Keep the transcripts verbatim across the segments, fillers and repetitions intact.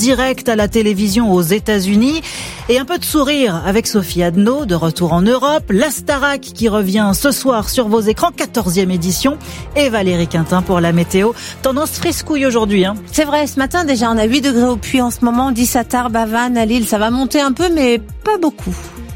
direct à la télévision aux États-Unis. Et un peu de sourire avec Sophie Adno, de retour en Europe. La Starac qui revient ce soir sur vos écrans, quatorzième édition. Et Valérie Quintin pour la météo. Tendance frescouille aujourd'hui. Hein. C'est vrai, ce matin déjà on a huit degrés au Puy en ce moment, dix à Tarbes, à Vannes, à Lille. Ça va monter un peu mais pas beaucoup.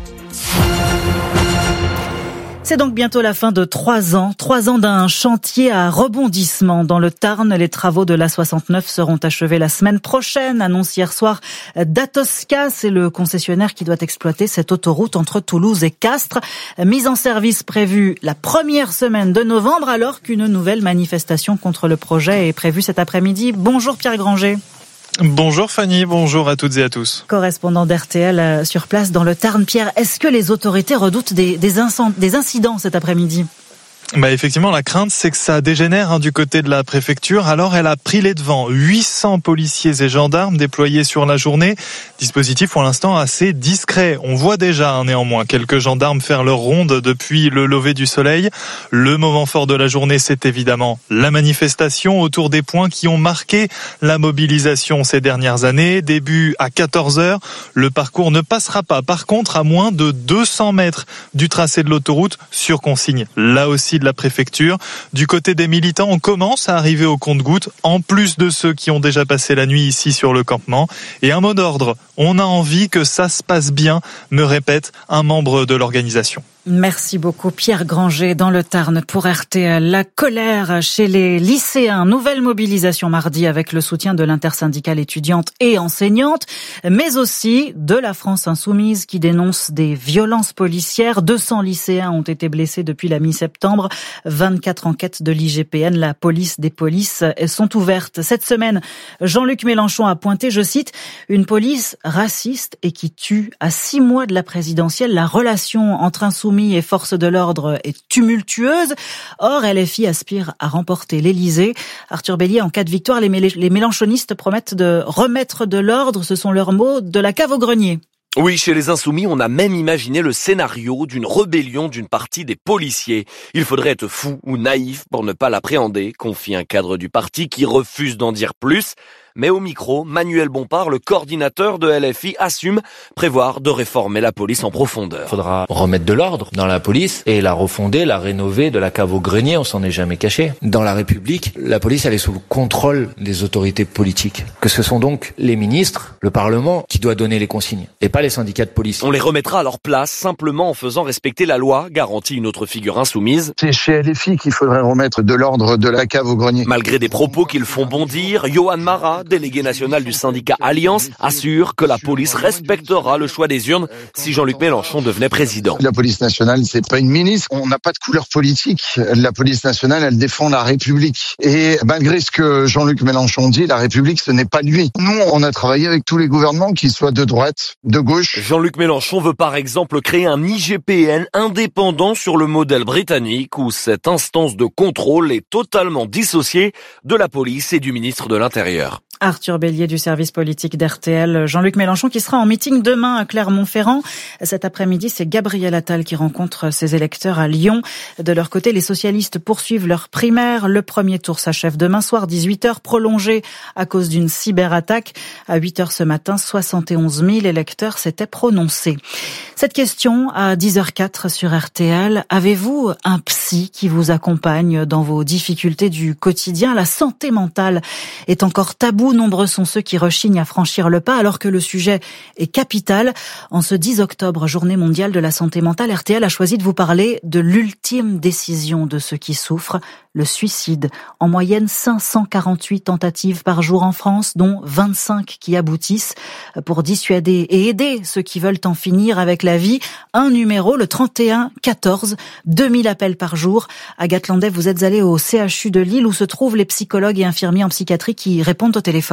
C'est donc bientôt la fin de trois ans, trois ans d'un chantier à rebondissement dans le Tarn. Les travaux de l'A soixante-neuf seront achevés la semaine prochaine, annonce hier soir d'Atosca. C'est le concessionnaire qui doit exploiter cette autoroute entre Toulouse et Castres. Mise en service prévue la première semaine de novembre, alors qu'une nouvelle manifestation contre le projet est prévue cet après-midi. Bonjour Pierre Granger. Bonjour Fanny, bonjour à toutes et à tous. Correspondant d'R T L sur place dans le Tarn. Pierre, est-ce que les autorités redoutent des, des, incend- des incidents cet après-midi ? Bah effectivement, la crainte, c'est que ça dégénère hein, du côté de la préfecture. Alors, elle a pris les devants. huit cents policiers et gendarmes déployés sur la journée. Dispositif pour l'instant assez discret. On voit déjà hein, néanmoins quelques gendarmes faire leur ronde depuis le lever du soleil. Le moment fort de la journée, c'est évidemment la manifestation autour des points qui ont marqué la mobilisation ces dernières années. Début à quatorze heures. Le parcours ne passera pas. Par contre, à moins de deux cents mètres du tracé de l'autoroute sur consigne. Là aussi, de la préfecture. Du côté des militants, on commence à arriver au compte-gouttes, en plus de ceux qui ont déjà passé la nuit ici sur le campement. Et un mot d'ordre, on a envie que ça se passe bien, me répète un membre de l'organisation. Merci beaucoup Pierre Granger dans le Tarn pour R T L. La colère chez les lycéens. Nouvelle mobilisation mardi avec le soutien de l'intersyndicale étudiante et enseignante, mais aussi de la France insoumise qui dénonce des violences policières. deux cents lycéens ont été blessés depuis la mi-septembre. vingt-quatre enquêtes de l'I G P N, la police des polices, sont ouvertes. Cette semaine, Jean-Luc Mélenchon a pointé, je cite, une police raciste et qui tue. À six mois de la présidentielle, la relation entre insoumis et forces de l'ordre est tumultueuse. Or, L F I aspire à remporter l'Élysée. Arthur Bélier, en cas de victoire, les, mé- les mélenchonistes promettent de remettre de l'ordre, ce sont leurs mots, de la cave au grenier. Oui, chez les Insoumis, on a même imaginé le scénario d'une rébellion d'une partie des policiers. Il faudrait être fou ou naïf pour ne pas l'appréhender, confie un cadre du parti qui refuse d'en dire plus. Mais au micro, Manuel Bompard, le coordinateur de L F I, assume prévoir de réformer la police en profondeur. Il faudra remettre de l'ordre dans la police et la refonder, la rénover de la cave au grenier, on s'en est jamais caché. Dans la République, la police elle est sous le contrôle des autorités politiques. Que ce sont donc les ministres, le Parlement, qui doit donner les consignes, et pas les syndicats de police. On les remettra à leur place simplement en faisant respecter la loi, garantit une autre figure insoumise. C'est chez L F I qu'il faudrait remettre de l'ordre, de la cave au grenier. Malgré des propos qui le font bondir, Johan Marat, délégué national du syndicat Alliance, assure que la police respectera le choix des urnes si Jean-Luc Mélenchon devenait président. La police nationale, c'est pas une milice. On n'a pas de couleur politique. La police nationale, elle défend la République. Et malgré ce que Jean-Luc Mélenchon dit, la République, ce n'est pas lui. Nous, on a travaillé avec tous les gouvernements, qu'ils soient de droite, de gauche. Jean-Luc Mélenchon veut par exemple créer un I G P N indépendant sur le modèle britannique où cette instance de contrôle est totalement dissociée de la police et du ministre de l'Intérieur. Arthur Bélier du service politique d'R T L. Jean-Luc Mélenchon qui sera en meeting demain à Clermont-Ferrand. Cet après-midi, c'est Gabriel Attal qui rencontre ses électeurs à Lyon. De leur côté, les socialistes poursuivent leur primaire. Le premier tour s'achève demain soir, dix-huit heures, prolongé à cause d'une cyberattaque. À huit heures ce matin, soixante et onze mille électeurs s'étaient prononcés. Cette question à dix heures quatre sur R T L. Avez-vous un psy qui vous accompagne dans vos difficultés du quotidien? La santé mentale est encore taboue. Nombreux sont ceux qui rechignent à franchir le pas alors que le sujet est capital. En ce dix octobre, journée mondiale de la santé mentale, R T L a choisi de vous parler de l'ultime décision de ceux qui souffrent, le suicide. En moyenne, cinq cent quarante-huit tentatives par jour en France, dont vingt-cinq qui aboutissent. Pour dissuader et aider ceux qui veulent en finir avec la vie, un numéro, le trente et un quatorze, deux mille appels par jour. Agathe Landais, vous êtes allée au C H U de Lille où se trouvent les psychologues et infirmiers en psychiatrie qui répondent au téléphone.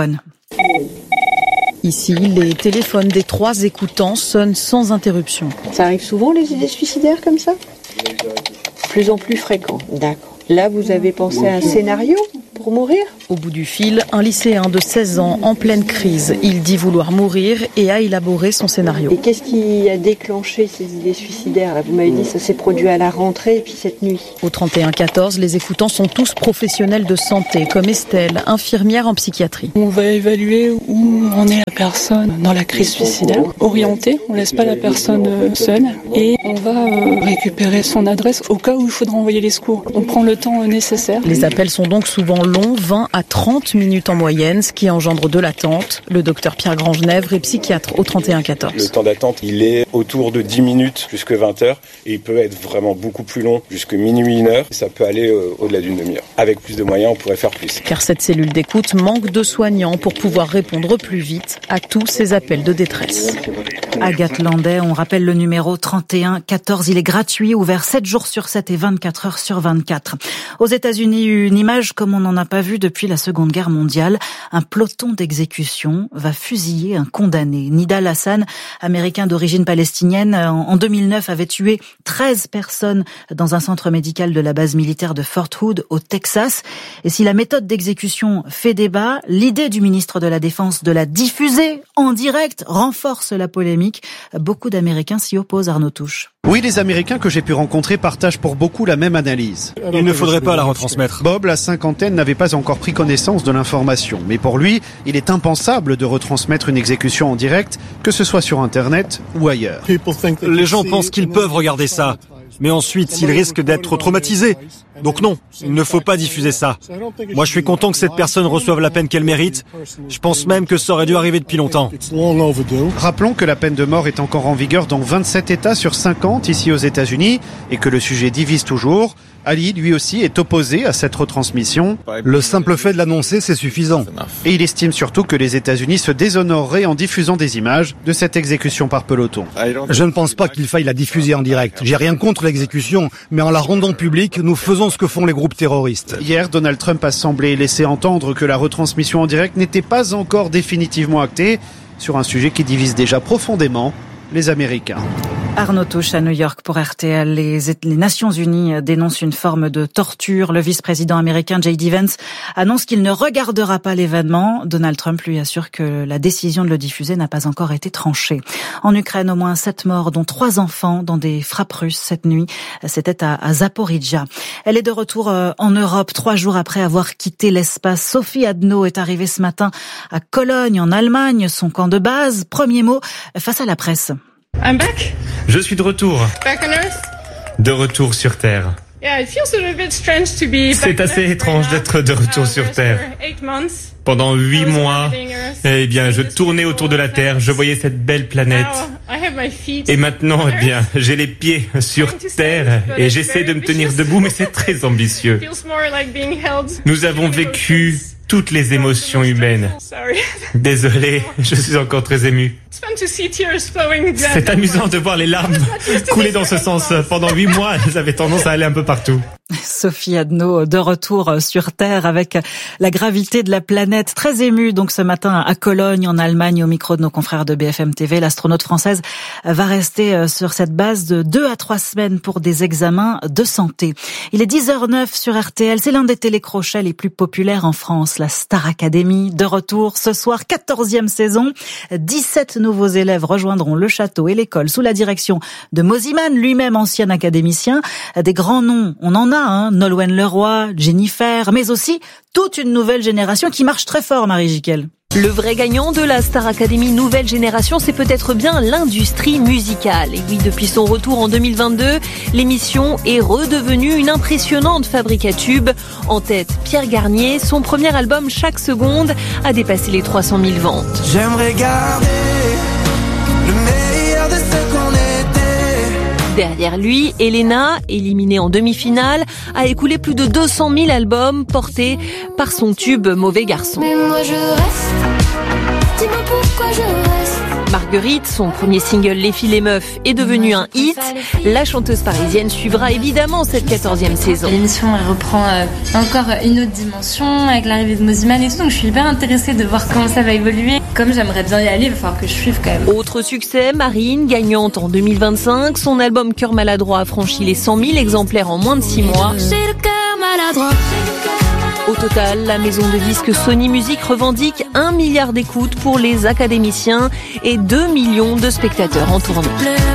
Ici, les téléphones des trois écoutants sonnent sans interruption. Ça arrive souvent les idées suicidaires comme ça ? Plus en plus fréquent, d'accord. Là, vous avez pensé à un scénario pour mourir ? Au bout du fil, un lycéen de seize ans en pleine crise. Il dit vouloir mourir et a élaboré son scénario. Et qu'est-ce qui a déclenché ces idées suicidaires là? Vous m'avez dit que ça s'est produit à la rentrée et puis cette nuit. Au trente et un quatorze, les écoutants sont tous professionnels de santé, comme Estelle, infirmière en psychiatrie. On va évaluer où en est la personne dans la crise suicidaire, orienter, on laisse pas la personne seule et on va récupérer son adresse au cas où il faudra envoyer les secours. On prend le temps nécessaire. Les appels sont donc souvent longs, vingt à trente minutes en moyenne, ce qui engendre de l'attente. Le docteur Pierre Grangenèvre est psychiatre au trente et un quatorze. Le temps d'attente, il est autour de dix minutes jusqu'à vingt heures et il peut être vraiment beaucoup plus long, jusqu'à minuit, une heure. Ça peut aller euh, au-delà d'une demi-heure. Avec plus de moyens, on pourrait faire plus. Car cette cellule d'écoute manque de soignants pour pouvoir répondre plus vite à tous ces appels de détresse. Agathe Landais, on rappelle le numéro trente et un quatorze. Il est gratuit, ouvert sept jours sur sept et vingt-quatre heures sur vingt-quatre. Aux États-Unis, une image comme on n'en a pas vu depuis la Seconde Guerre mondiale. Un peloton d'exécution va fusiller un condamné. Nidal Hassan, américain d'origine palestinienne, en deux mille neuf avait tué treize personnes dans un centre médical de la base militaire de Fort Hood au Texas. Et si la méthode d'exécution fait débat, l'idée du ministre de la Défense de la diffuser en direct renforce la polémique. Beaucoup d'Américains s'y opposent, Arnaud Touche. Oui, les Américains que j'ai pu rencontrer partagent pour beaucoup la même analyse. Il ne faudrait pas la retransmettre. Bob, la cinquantaine, n'avait pas encore pris connaissance de l'information. Mais pour lui, il est impensable de retransmettre une exécution en direct, que ce soit sur Internet ou ailleurs. Les gens pensent qu'ils peuvent regarder ça. Mais ensuite, ils risquent d'être traumatisés. Donc non, il ne faut pas diffuser ça. Moi, je suis content que cette personne reçoive la peine qu'elle mérite. Je pense même que ça aurait dû arriver depuis longtemps. Rappelons que la peine de mort est encore en vigueur dans vingt-sept États sur cinquante ici aux États-Unis et que le sujet divise toujours. Ali, lui aussi, est opposé à cette retransmission. Le simple fait de l'annoncer, c'est suffisant. Et il estime surtout que les États-Unis se déshonoreraient en diffusant des images de cette exécution par peloton. Je ne pense pas qu'il faille la diffuser en direct. J'ai rien contre l'exécution, mais en la rendant publique, nous faisons ce que font les groupes terroristes. Hier, Donald Trump a semblé laisser entendre que la retransmission en direct n'était pas encore définitivement actée sur un sujet qui divise déjà profondément les Américains. Arnaud Touche à New York pour R T L. Les, les Nations Unies dénoncent une forme de torture. Le vice-président américain J D Vance annonce qu'il ne regardera pas l'événement. Donald Trump lui assure que la décision de le diffuser n'a pas encore été tranchée. En Ukraine, au moins sept morts, dont trois enfants dans des frappes russes cette nuit. C'était à, à Zaporizhzhia. Elle est de retour en Europe trois jours après avoir quitté l'espace. Sophie Adno est arrivée ce matin à Cologne, en Allemagne, son camp de base. Premier mot face à la presse. I'm back. Je suis de retour. Back on Earth. De retour sur Terre. Yeah, it feels a bit strange to be back. C'est assez étrange d'être de retour sur Terre. Pendant huit mois, eh bien, je tournais autour de la Terre, je voyais cette belle planète. Et maintenant, eh bien, j'ai les pieds sur Terre et j'essaie de me tenir debout, mais c'est très ambitieux. Nous avons vécu toutes les émotions humaines. Désolé, je suis encore très ému. C'est amusant de voir les larmes couler dans ce sens. Pendant huit mois, elles avaient tendance à aller un peu partout. Sophie Adno de retour sur Terre avec la gravité de la planète. Très émue donc ce matin à Cologne en Allemagne au micro de nos confrères de B F M T V. L'astronaute française va rester sur cette base de deux à trois semaines pour des examens de santé. Il est dix heures zéro neuf sur R T L. C'est l'un des télécrochets les plus populaires en France. La Star Academy de retour ce soir, quatorzième saison. dix-sept nouveaux élèves rejoindront le château et l'école sous la direction de Mosiman, lui-même ancien académicien. Des grands noms, on en a, hein, Nolwenn Leroy, Jennifer, mais aussi toute une nouvelle génération qui marche très fort, Marie Jiquel. Le vrai gagnant de la Star Academy Nouvelle Génération, c'est peut-être bien l'industrie musicale. Et oui, depuis son retour en deux mille vingt-deux, l'émission est redevenue une impressionnante fabrique à tubes. En tête, Pierre Garnier, son premier album Chaque Seconde a dépassé les trois cent mille ventes. J'aimerais garder le meilleur de ce qu'on était. Derrière lui, Elena, éliminée en demi-finale, a écoulé plus de deux cent mille albums portés par son tube Mauvais Garçon. Mais moi je reste, dis-moi pourquoi je reste. Marguerite, son premier single Les filles les meufs est devenu un hit. La chanteuse parisienne suivra évidemment cette quatorzième saison. L'émission elle reprend euh, encore une autre dimension avec l'arrivée de Mosiman et tout, donc je suis hyper intéressée de voir comment ça va évoluer. Comme j'aimerais bien y aller, il va falloir que je suive quand même. Autre succès, Marine, gagnante en deux mille vingt-cinq. Son album Cœur maladroit a franchi les cent mille exemplaires en moins de six mois. J'ai le cœur maladroit. Au total, la maison de disques Sony Music revendique un milliard d'écoutes pour les académiciens et deux millions de spectateurs en tournée.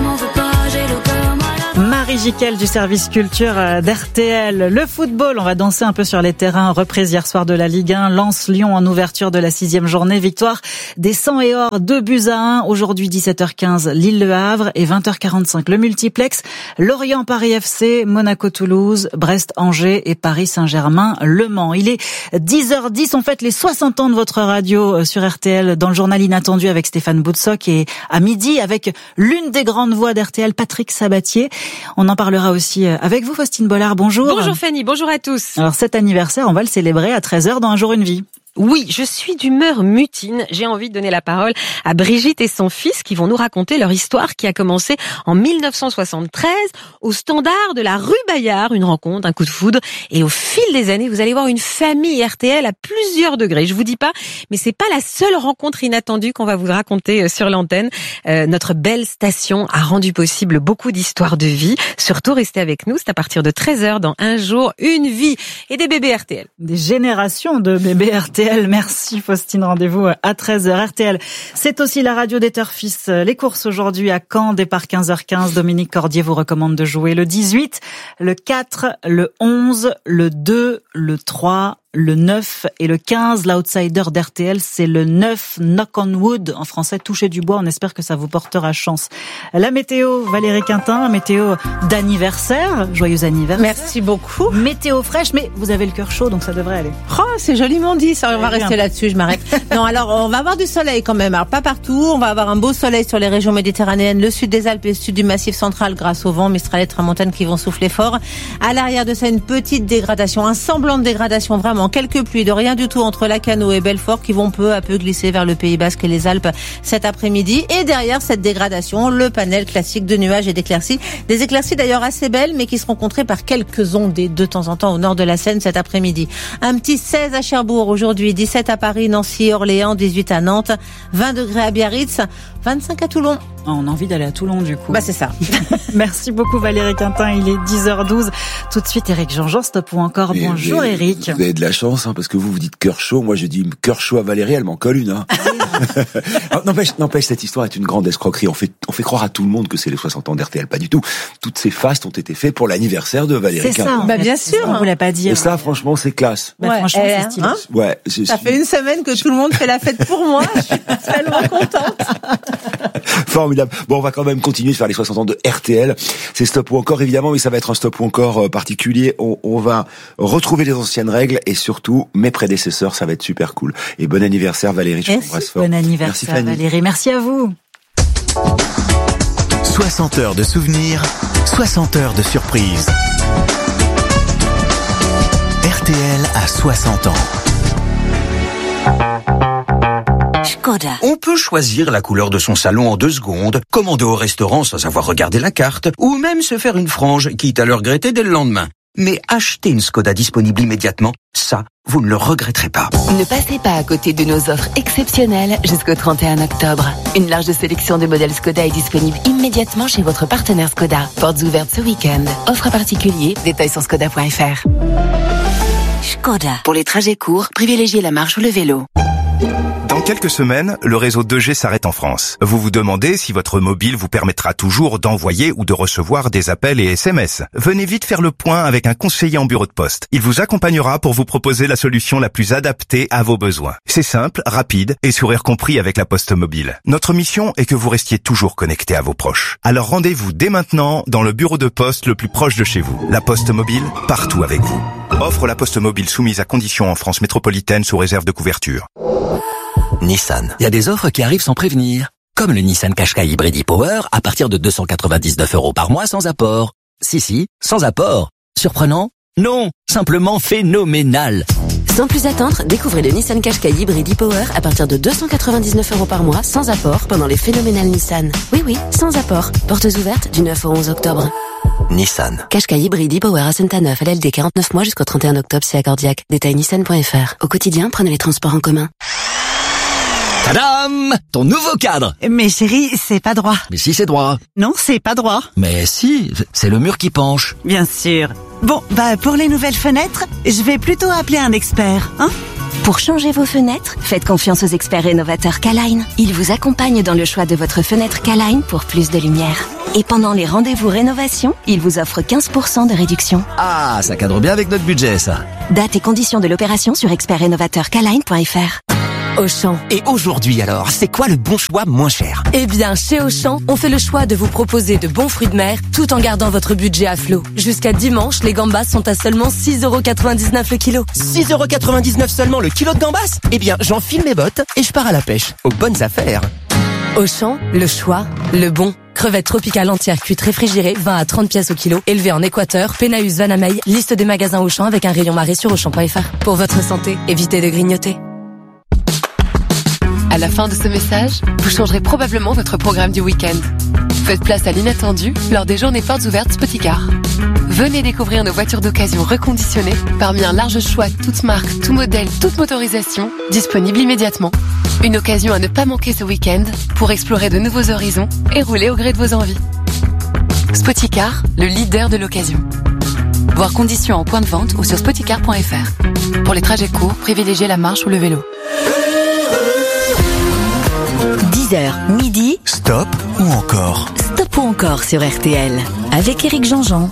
Marie Jiquel du service culture d'R T L. Le football, on va danser un peu sur les terrains. Reprise hier soir de la Ligue un. Lens-Lyon en ouverture de la sixième journée. Victoire des Sang et Or, deux buts à un. Aujourd'hui, dix-sept heures quinze, Lille-Le Havre et vingt heures quarante-cinq, le multiplex. Lorient-Paris F C, Monaco-Toulouse, Brest-Angers et Paris-Saint-Germain-Le Mans. Il est dix heures dix. On fête les soixante ans de votre radio sur R T L dans le journal Inattendu avec Stéphane Boutsock et à midi avec l'une des grandes voix d'R T L, Patrick Sabatier. On en parlera aussi avec vous, Faustine Bollard. Bonjour. Bonjour Fanny, bonjour à tous. Alors cet anniversaire, on va le célébrer à treize heures dans Un jour une vie. Oui, je suis d'humeur mutine. J'ai envie de donner la parole à Brigitte et son fils qui vont nous raconter leur histoire qui a commencé en mille neuf cent soixante-treize au Standard de la rue Bayard. Une rencontre, un coup de foudre. Et au fil des années, vous allez voir une famille R T L à plusieurs degrés. Je vous dis pas, mais c'est pas la seule rencontre inattendue qu'on va vous raconter sur l'antenne. Euh, notre belle station a rendu possible beaucoup d'histoires de vie. Surtout, restez avec nous. C'est à partir de treize heures dans Un jour, une vie. Et des bébés R T L. Des générations de bébés R T L. Merci Faustine, rendez-vous à treize heures. R T L, c'est aussi la radio des Turfis. Les courses aujourd'hui à Caen, départ quinze heures quinze. Dominique Cordier vous recommande de jouer le dix-huit, le quatre, le onze, le deux, le trois, le neuf et le quinze. L'outsider d'R T L, c'est le neuf, Knock on Wood. En français, toucher du bois. On espère que ça vous portera chance. La météo, Valérie Quintin, météo d'anniversaire. Joyeux anniversaire. Merci beaucoup. Météo fraîche, mais vous avez le cœur chaud, donc ça devrait aller. Oh, c'est joliment dit. Ça, on va rester là-dessus, je m'arrête. Non, alors, on va avoir du soleil quand même. Alors, pas partout. On va avoir un beau soleil sur les régions méditerranéennes, le sud des Alpes et le sud du Massif central grâce au vent, Mistral et Tramontane qui vont souffler fort. À l'arrière de ça, une petite dégradation, un semblant de dégradation vraiment. Quelques pluies de rien du tout entre Lacanau et Belfort qui vont peu à peu glisser vers le Pays Basque et les Alpes cet après-midi. Et derrière cette dégradation, le panel classique de nuages et d'éclaircies. Des éclaircies d'ailleurs assez belles, mais qui seront contrées par quelques ondées de temps en temps au nord de la Seine cet après-midi. Un petit seize à Cherbourg aujourd'hui, dix-sept à Paris, Nancy, Orléans, dix-huit à Nantes, vingt degrés à Biarritz, vingt-cinq à Toulon. On a envie d'aller à Toulon du coup. Bah c'est ça. Merci beaucoup Valérie Quintin, il est dix heures douze. Tout de suite Éric Jean-Jean, stop ou encore. Mais bonjour mais, Éric. Vous avez de la chance hein, parce que vous vous dites cœur chaud, moi je dis cœur chaud à Valérie, elle m'en colle une. Hein. n'empêche, n'empêche, cette histoire est une grande escroquerie. On fait, on fait croire à tout le monde que c'est les soixante ans d'R T L, pas du tout. Toutes ces fastes ont été faites pour l'anniversaire de Valérie c'est Quintin. Ça, bah bien sûr. On vous l'a pas dit. Et ça franchement c'est classe. Bah, ouais, franchement eh, c'est stylé. Hein ouais, je ça suis... fait une semaine que tout le monde fait la fête pour moi. Je suis tellement contente. Formidable. Bon, on va quand même continuer de faire les soixante ans de R T L. C'est stop ou encore évidemment, mais ça va être un stop ou encore particulier. On, on va retrouver les anciennes règles et surtout mes prédécesseurs. Ça va être super cool. Et bon anniversaire Valérie. Je t'embrasse fort. Bon anniversaire Merci, Valérie. Merci à vous. soixante heures de souvenirs, soixante heures de surprises. R T L a soixante ans. Skoda. On peut choisir la couleur de son salon en deux secondes, commander au restaurant sans avoir regardé la carte, ou même se faire une frange, quitte à le regretter dès le lendemain. Mais acheter une Skoda disponible immédiatement, ça, vous ne le regretterez pas. Ne passez pas à côté de nos offres exceptionnelles jusqu'au trente et un octobre. Une large sélection de modèles Skoda est disponible immédiatement chez votre partenaire Skoda. Portes ouvertes ce week-end. Offre à particulier, détails sur skoda point f r. Skoda. Pour les trajets courts, privilégiez la marche ou le vélo. Dans quelques semaines, le réseau deux G s'arrête en France. Vous vous demandez si votre mobile vous permettra toujours d'envoyer ou de recevoir des appels et S M S. Venez vite faire le point avec un conseiller en bureau de poste. Il vous accompagnera pour vous proposer la solution la plus adaptée à vos besoins. C'est simple, rapide et sourire compris avec la Poste Mobile. Notre mission est que vous restiez toujours connecté à vos proches. Alors rendez-vous dès maintenant dans le bureau de poste le plus proche de chez vous. La Poste Mobile, partout avec vous. Offre la Poste Mobile soumise à conditions en France métropolitaine sous réserve de couverture. Nissan. Il y a des offres qui arrivent sans prévenir. Comme le Nissan Qashqai Hybrid e-Power à partir de deux cent quatre-vingt-dix-neuf euros par mois sans apport. Si, si, sans apport. Surprenant? Non, simplement phénoménal. Sans plus attendre, découvrez le Nissan Qashqai Hybrid e-Power à partir de deux cent quatre-vingt-dix-neuf euros par mois sans apport pendant les phénoménales Nissan. Oui, oui, sans apport. Portes ouvertes du neuf au onze octobre. Nissan. Qashqai Hybrid e-Power à Saint-Aneuf, L L D quarante-neuf mois jusqu'au trente et un octobre, c'est accordiaque. Détail nissan point f r. Au quotidien, prenez les transports en commun. Tadam! Ton nouveau cadre. Mais chérie, c'est pas droit. Mais si, c'est droit. Non, c'est pas droit. Mais si, c'est le mur qui penche. Bien sûr. Bon, bah pour les nouvelles fenêtres, je vais plutôt appeler un expert, hein? Pour changer vos fenêtres, faites confiance aux experts rénovateurs K-Line. Ils vous accompagnent dans le choix de votre fenêtre K-Line pour plus de lumière. Et pendant les rendez-vous rénovation, ils vous offrent quinze pour cent de réduction. Ah, ça cadre bien avec notre budget, ça. Date et conditions de l'opération sur expert rénovateur K line point f r. Auchan. Et aujourd'hui alors, c'est quoi le bon choix moins cher? Eh bien, chez Auchan, on fait le choix de vous proposer de bons fruits de mer tout en gardant votre budget à flot. Jusqu'à dimanche, les gambas sont à seulement six euros quatre-vingt-dix-neuf le kilo. six euros quatre-vingt-dix-neuf seulement le kilo de gambas? Eh bien, j'enfile mes bottes et je pars à la pêche. Aux bonnes affaires. Auchan, le choix, le bon. Crevettes tropicales entières cuites réfrigérées, vingt à trente pièces au kilo, élevées en Équateur, Pénaus, Vanamey. Liste des magasins Auchan avec un rayon marée sur auchan point f r. Pour votre santé, évitez de grignoter. À la fin de ce message, vous changerez probablement votre programme du week-end. Faites place à l'inattendu lors des journées portes ouvertes Spoticar. Venez découvrir nos voitures d'occasion reconditionnées parmi un large choix toutes marques, tout modèle, toute motorisation, disponible immédiatement. Une occasion à ne pas manquer ce week-end pour explorer de nouveaux horizons et rouler au gré de vos envies. Spoticar, le leader de l'occasion. Voir conditions en point de vente ou sur spoticar point f r. Pour les trajets courts, privilégiez la marche ou le vélo. dix heures, midi. Stop ou encore? Stop ou encore sur R T L. Avec Éric Jean-Jean.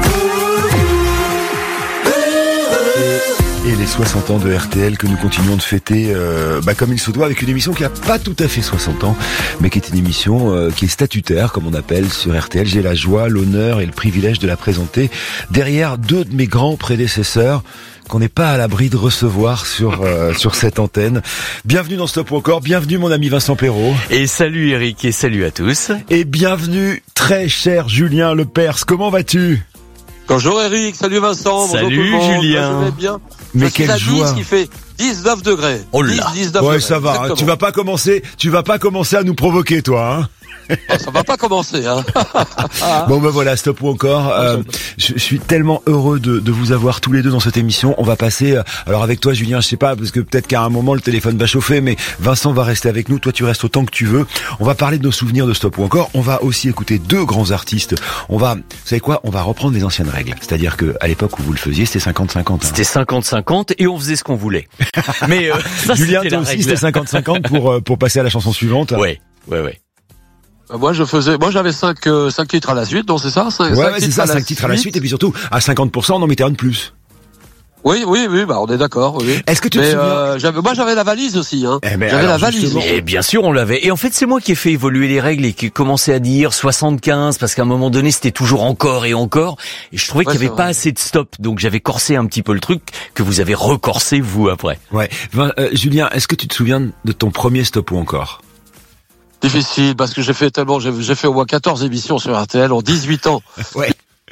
Et les soixante ans de R T L que nous continuons de fêter euh, bah, comme il se doit, avec une émission qui a pas tout à fait soixante ans, mais qui est une émission euh, qui est statutaire, comme on appelle sur R T L. J'ai la joie, l'honneur et le privilège de la présenter derrière deux de mes grands prédécesseurs qu'on n'est pas à l'abri de recevoir sur euh, sur cette antenne. Bienvenue dans Stop ou encore, bienvenue mon ami Vincent Perrault. Et salut Eric, et salut à tous. Et bienvenue très cher Julien Lepers, comment vas-tu? Bonjour Eric, salut Vincent, salut bonjour tout le monde. Julien. Je vais bien. Mais je suis quelle à joie. dix, qui fait dix-neuf degrés. Oh là. dix, dix-neuf ouais, degrés, ça va, hein, tu vas pas commencer, tu vas pas commencer à nous provoquer toi, hein. Ah, ça va pas commencer, hein. Bon ben voilà, Stop ou encore. Euh, je, je suis tellement heureux de, de vous avoir tous les deux dans cette émission. On va passer, alors avec toi Julien, je sais pas, parce que peut-être qu'à un moment le téléphone va chauffer, mais Vincent va rester avec nous. Toi tu restes autant que tu veux. On va parler de nos souvenirs de Stop ou encore. On va aussi écouter deux grands artistes. On va, vous savez quoi, on va reprendre les anciennes règles. C'est-à-dire que à l'époque où vous le faisiez, c'était cinquante cinquante. Hein. C'était cinquante cinquante et on faisait ce qu'on voulait. Mais euh, ça, Julien, toi la aussi règle. c'était cinquante cinquante pour euh, pour passer à la chanson suivante. Ouais, ouais, ouais. Moi, je faisais, moi, j'avais cinq, euh, cinq titres à la suite, donc c'est ça? cinq, Ouais, cinq ouais c'est titres ça, à la cinq titres à la suite, et puis surtout, à cinquante pour cent, on en mettait un de plus. Oui, oui, oui, bah, on est d'accord, oui. Est-ce que tu Mais, te souviens euh, j'avais, moi, j'avais la valise aussi, hein. Eh ben, j'avais alors, la valise. justement. Et bien sûr, on l'avait. Et en fait, c'est moi qui ai fait évoluer les règles et qui ai commencé à dire soixante-quinze, parce qu'à un moment donné, c'était toujours encore et encore. Et je trouvais Ouais, qu'il n'y c'est avait pas vrai. assez de stop. Donc j'avais corsé un petit peu le truc que vous avez recorsé, vous, après. Ouais. Vin- euh, Julien, est-ce que tu te souviens de ton premier Stop ou encore? Difficile, parce que j'ai fait tellement, j'ai, j'ai fait au moins quatorze émissions sur R T L en dix-huit ans. Ouais.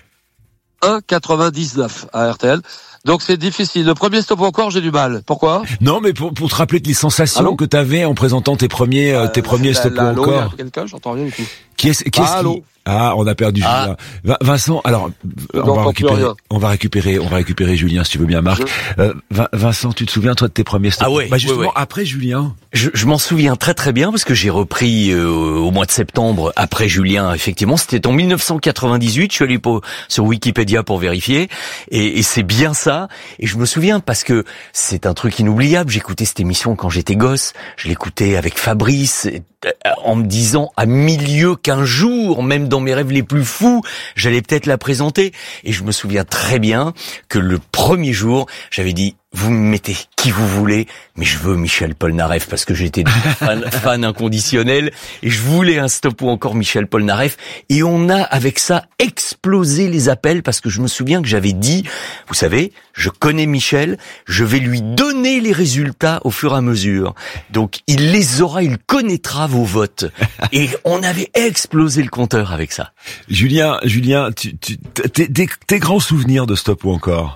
un virgule quatre-vingt-dix-neuf à R T L. Donc c'est difficile. Le premier Stop ou encore, j'ai du mal. Pourquoi? Non, mais pour, pour te rappeler les sensations Allô que tu avais en présentant tes premiers, euh, tes premiers Là, Stop ou là, allô, il y a encore. quelqu'un, j'entends rien du tout. Qui est-ce, qui est-ce Ah, allô qui... Ah, on a perdu Ah. Julien. Vin- Vincent, alors, Je on va n'entends plus récupérer, rien. on va récupérer, on va récupérer Julien, si tu veux bien, Marc. Euh, Vin- Vincent, tu te souviens, toi, de tes premiers Stop? Ah ouais, Bah, justement, ouais, ouais. après Julien. Je, je m'en souviens très très bien parce que j'ai repris euh, au mois de septembre après Julien. Effectivement, c'était en mille neuf cent quatre-vingt-dix-huit. Je suis allé pour, sur Wikipédia pour vérifier et, et c'est bien ça. Et je me souviens parce que c'est un truc inoubliable. J'écoutais cette émission quand j'étais gosse. Je l'écoutais avec Fabrice et, euh, en me disant à milieu qu'un jour, même dans mes rêves les plus fous, j'allais peut-être la présenter. Et je me souviens très bien que le premier jour, j'avais dit: vous me mettez qui vous voulez, mais je veux Michel Polnareff parce que j'étais fan, fan inconditionnel et je voulais un Stop ou encore Michel Polnareff. Et on a avec ça explosé les appels parce que je me souviens que j'avais dit, vous savez, je connais Michel, je vais lui donner les résultats au fur et à mesure. Donc il les aura, il connaîtra vos votes. Et on avait explosé le compteur avec ça. Julien, Julien, tu, tu, tes, tes, tes grands souvenirs de Stop ou encore?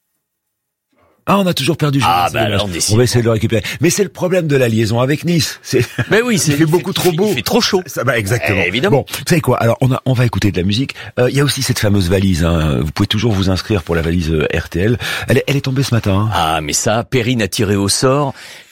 Ah, on a toujours perdu Julien. Ah, c'est bah dommage. alors, on décide. On va essayer de le récupérer. Mais c'est le problème de la liaison avec Nice. C'est, Mais oui, c'est il fait beaucoup trop beau. Il fait trop chaud. Ça va, exactement. Eh, évidemment. Bon, vous savez quoi? Alors, on a, on va écouter de la musique. Euh, il y a aussi cette fameuse valise, hein. Vous pouvez toujours vous inscrire pour la valise euh, R T L. Elle est, elle est tombée ce matin, hein. Ah, mais ça, Perrine a tiré au sort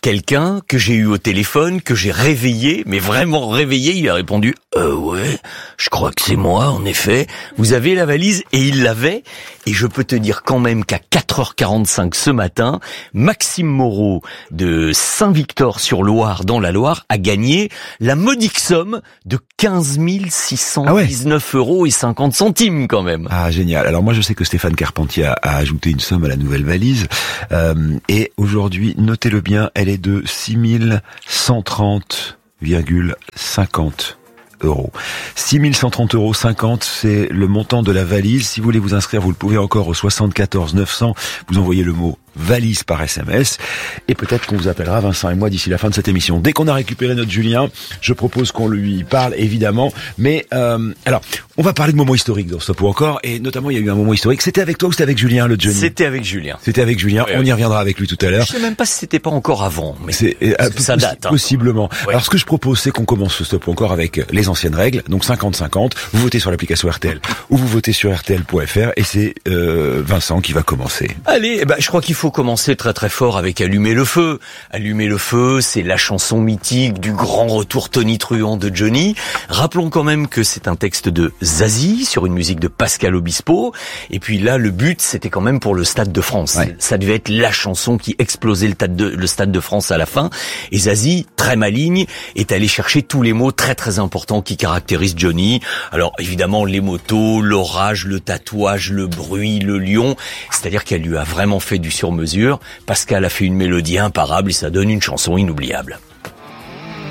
quelqu'un que j'ai eu au téléphone, que j'ai réveillé, mais vraiment réveillé. Il a répondu euh, ouais, je crois que c'est moi, en effet. Vous avez la valise? Et il l'avait. Et je peux te dire quand même qu'à quatre heures quarante-cinq ce matin, Maxime Moreau de Saint-Victor-sur-Loire, dans la Loire, a gagné la modique somme de quinze mille six cent dix-neuf ah ouais. euros et cinquante centimes quand même. Ah, génial. Alors moi, je sais que Stéphane Carpentier a, a ajouté une somme à la nouvelle valise. Euh, et aujourd'hui, notez-le bien, elle est de six mille cent trente virgule cinquante euros. six mille cent trente euros cinquante, c'est le montant de la valise. Si vous voulez vous inscrire, vous le pouvez encore au soixante-quatorze neuf cents. Vous envoyez le mot valise par S M S et peut-être qu'on vous appellera, Vincent et moi, d'ici la fin de cette émission. Dès qu'on a récupéré notre Julien, je propose qu'on lui parle, évidemment. Mais euh, alors, on va parler de moments historiques dans Stop ou encore, et notamment il y a eu un moment historique. C'était avec toi ou c'était avec Julien, le Johnny? C'était avec Julien. C'était avec Julien. Oui, on oui. y reviendra avec lui tout à l'heure. Je sais même pas si c'était pas encore avant, mais c'est euh, ça date. Hein. Possiblement. Oui. Alors, ce que je propose, c'est qu'on commence ce Stop ou encore avec les anciennes règles. Donc cinquante cinquante. Vous votez sur l'application R T L ou vous votez sur R T L point F R, et c'est euh, Vincent qui va commencer. Allez, eh ben, je crois qu'il faut commencer très très fort avec Allumer le feu. Allumer le feu, c'est la chanson mythique du grand retour tonitruant de Johnny. Rappelons quand même que c'est un texte de Zazie sur une musique de Pascal Obispo. Et puis là, le but, c'était quand même pour le Stade de France. Ouais. Ça devait être la chanson qui explosait le Stade de, le Stade de France à la fin. Et Zazie, très maligne, est allé chercher tous les mots très très importants qui caractérisent Johnny. Alors évidemment, les motos, l'orage, le tatouage, le bruit, le lion. C'est-à-dire qu'elle lui a vraiment fait du sur-mesure. Pascal a fait une mélodie imparable et ça donne une chanson inoubliable.